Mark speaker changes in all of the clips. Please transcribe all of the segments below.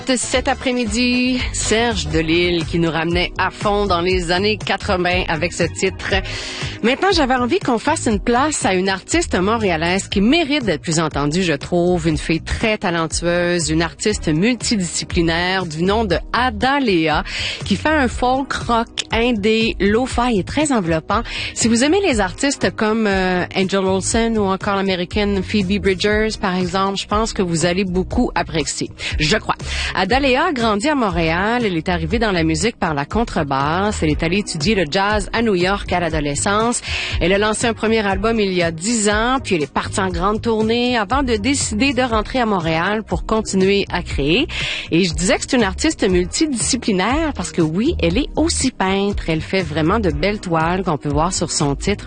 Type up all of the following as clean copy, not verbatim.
Speaker 1: Cet après-midi, Serge Delisle qui nous ramenait à fond dans les années 80 avec ce titre. Maintenant, j'avais envie qu'on fasse une place à une artiste montréalaise qui mérite d'être plus entendue, je trouve. Une fille très talentueuse, une artiste multidisciplinaire du nom de Adalea qui fait un folk rock indé, lo-fi et très enveloppant. Si vous aimez les artistes comme Angel Olsen ou encore l'américaine Phoebe Bridgers, par exemple, je pense que vous allez beaucoup apprécier. Je crois. Adalea a grandi à Montréal. Elle est arrivée dans la musique par la contrebasse. Elle est allée étudier le jazz à New York à l'adolescence. Elle a lancé un premier album il y a 10 ans, puis elle est partie en grande tournée avant de décider de rentrer à Montréal pour continuer à créer. Et je disais que c'est une artiste multidisciplinaire parce que oui, elle est aussi peintre. Elle fait vraiment de belles toiles qu'on peut voir sur son site,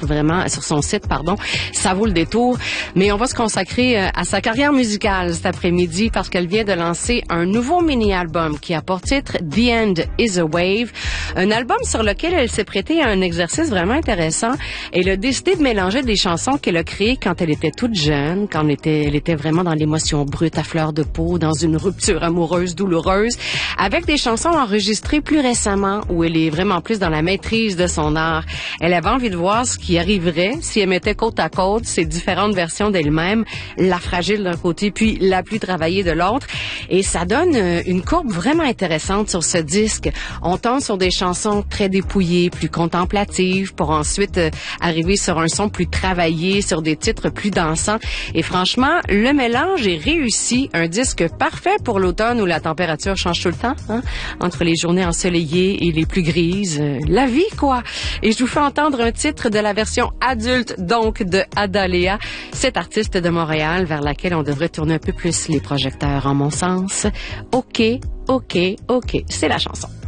Speaker 1: pardon. Ça vaut le détour. Mais on va se consacrer à sa carrière musicale cet après-midi parce qu'elle vient de lancer un nouveau mini-album qui a pour titre The End is a Wave. Un album sur lequel elle s'est prêtée à un exercice vraiment intéressant. Elle a décidé de mélanger des chansons qu'elle a créées quand elle était toute jeune, quand elle était vraiment dans l'émotion brute à fleur de peau, dans une rupture amoureuse douloureuse, avec des chansons enregistrées plus récemment où elle est vraiment plus dans la maîtrise de son art. Elle avait envie de voir ce qui arriverait si elle mettait côte à côte ces différentes versions d'elle-même, la fragile d'un côté puis la plus travaillée de l'autre. Et ça donne une courbe vraiment intéressante sur ce disque. On tombe sur des chansons très dépouillées, plus contemplatives, pour ensuite arriver sur un son plus travaillé, sur des titres plus dansants. Et franchement, le mélange est réussi. Un disque parfait pour l'automne où la température change tout le temps, hein? Entre les journées ensoleillées et les plus grises. La vie, quoi! Et je vous fais entendre un titre de la version adulte, donc, de Adalea, cette artiste de Montréal vers laquelle on devrait tourner un peu plus les projecteurs, en mon sens. OK, c'est la chanson.